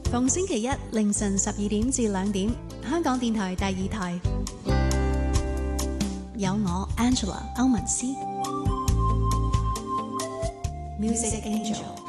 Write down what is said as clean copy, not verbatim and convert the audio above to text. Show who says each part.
Speaker 1: 逢星期一凌晨12點至2點，香港電台第2台有我 Angela 歐文思 Music Angel。